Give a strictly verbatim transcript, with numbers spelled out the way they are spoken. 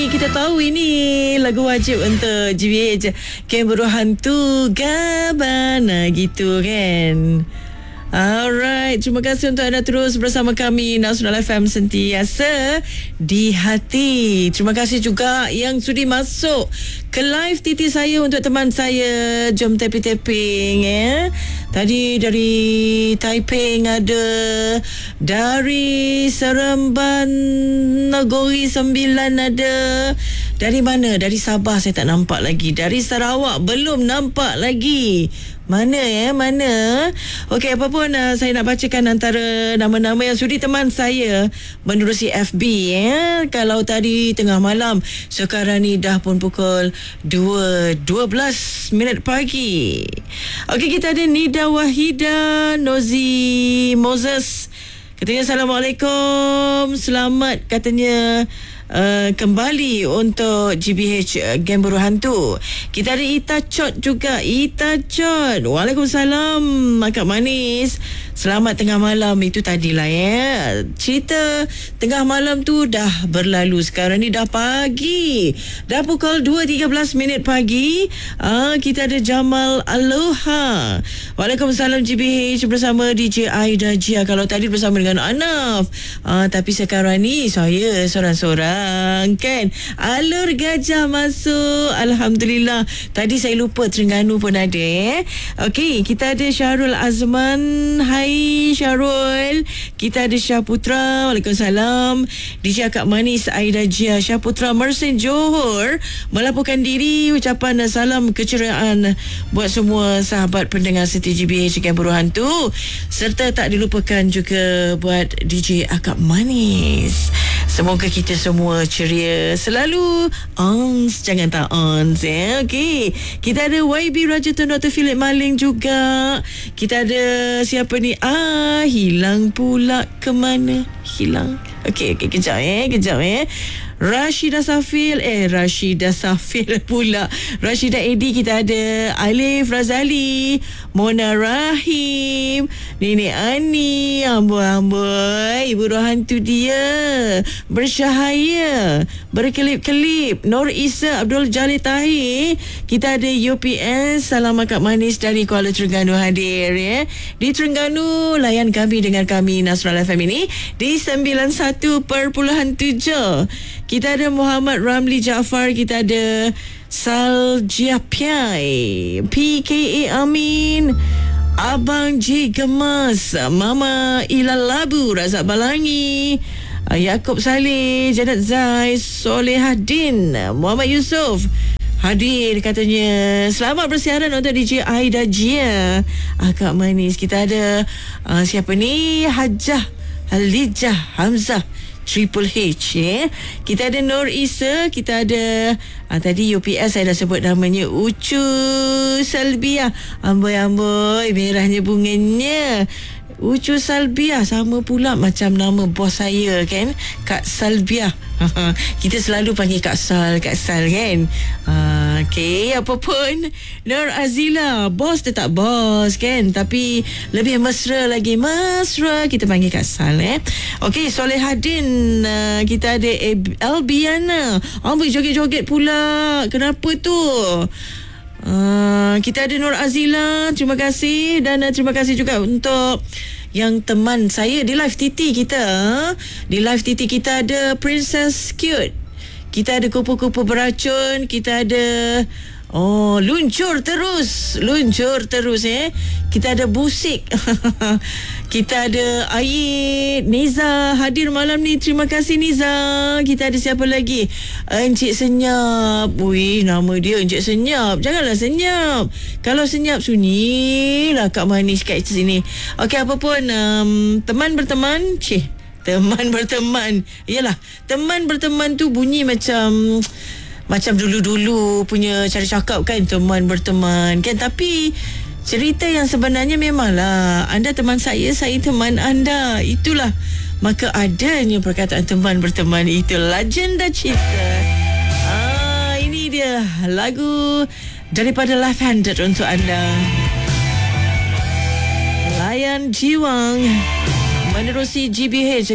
Kita tahu ini lagu wajib untuk G B H, Kemburu Hantu Gabana gitu kan. Alright, terima kasih untuk anda terus bersama kami Nasional F M sentiasa di hati. Terima kasih juga yang sudi masuk ke live T T saya untuk teman saya. Jom tapping-tapping ya. Tadi dari Taiping ada, dari Seremban Nagori Sembilan ada. Dari mana? Dari Sabah saya tak nampak lagi. Dari Sarawak belum nampak lagi. Mana ya? Mana? Okey, apa pun uh, saya nak bacakan antara nama-nama yang sudi teman saya menerusi F B ya. Kalau tadi tengah malam, sekarang ni dah pun pukul dua dua belas minit pagi. Okey, kita ada Nida Wahida Nozi Moses. Katanya Assalamualaikum. Selamat katanya Uh, kembali untuk G B H uh, Gemburu Hantu. Kita ada Ita Chot juga. Ita Chot, Waalaikumsalam Akak Manis. Selamat tengah malam. Itu tadilah ya. Cerita tengah malam tu dah berlalu. Sekarang ni dah pagi. Dah pukul dua tiga belas minit pagi. uh, Kita ada Jamal Aloha. Waalaikumsalam G B H bersama D J Aida Jia. Kalau tadi bersama dengan Anaf, uh, tapi sekarang ni saya sorang-sorang kan. Alur Gajah masuk, Alhamdulillah. Tadi saya lupa Terengganu pun ada eh. Okey, kita ada Syarul Azman. Hai Syarul. Kita ada Syah Putra. Waalaikumsalam. D J Akak Manis Aida Jia. Syah Putra Mersin Johor melaporkan diri. Ucapan salam keceriaan buat semua sahabat pendengar setia G B H Gemburu Hantu, serta tak dilupakan juga buat D J Akak Manis. Semoga kita semua ceria selalu. Ons, jangan tak ons ya. Okey, kita ada Y B Rajatun Doktor Philip Maling juga. Kita ada siapa ni? Ah, hilang pula ke mana? Hilang. Okey, okey, kejap eh, kejap eh. Rashida Safil Eh Rashida Safil pula Rashida Edi. Kita ada Alif Razali, Mona Rahim, Nenek Ani, amboi-amboi, ibu roh hantu dia bersyahaya, berkelip-kelip, Nur Isa Abdul Jalil Tahir. Kita ada U P S. Salam Akak Manis dari Kuala Terengganu hadir ya. Di Terengganu layan kami dengan kami Nasional F M ini di sembilan puluh satu perpuluhan tujuh. Kita ada Muhammad Ramli Jaafar. Kita ada Saljia Piai, P K A Amin, Abang J Gemas, Mama Ilal Labu, Razak Balangi, Yaakob Saleh, Jadat Zai, Solehadin, Muhammad Yusof hadir katanya. Selamat bersiaran untuk D J Aida Jia, Akak Manis. Kita ada uh, siapa ni? Hajah Halijah Hamzah Triple H ya. Kita ada Nur Isa. Kita ada ah, tadi U P S saya dah sebut namanya, Ucu Salbiah. Amboi-amboi, merahnya bunganya. Ucu Salbiah sama pula macam nama bos saya kan, Kak Salbiah. Kita selalu panggil Kak Sal, Kak Sal kan. uh, Okey, apapun, Nur Azila, bos tetap bos kan, tapi lebih mesra lagi, mesra kita panggil Kak Sal eh. Okey, Solehadin. uh, Kita ada Albiana. Amboi, joget-joget pula. Kenapa tu? Uh, kita ada Nur Azila. Terima kasih. Dan uh, terima kasih juga untuk yang teman saya di live T T kita. Di live T T kita ada Princess Cute. Kita ada Kupu-Kupu Beracun. Kita ada Oh, luncur terus. Luncur terus eh. Kita ada Busik. Kita ada Aid. Niza hadir malam ni. Terima kasih Niza. Kita ada siapa lagi? Encik Senyap. Ui, nama dia Encik Senyap. Janganlah senyap. Kalau senyap sunyilah Kak Manis kat sini. Okey, apa pun um, teman berteman. Cih, teman berteman. Yalah, teman berteman tu bunyi macam Macam dulu-dulu punya cara cakap kan, teman berteman kan. Tapi cerita yang sebenarnya memanglah anda teman saya, saya teman anda. Itulah maka adanya perkataan teman berteman. Itu legenda cinta. Ah, ini dia lagu daripada Left Handed untuk anda. Layan Jiwang menerusi G B H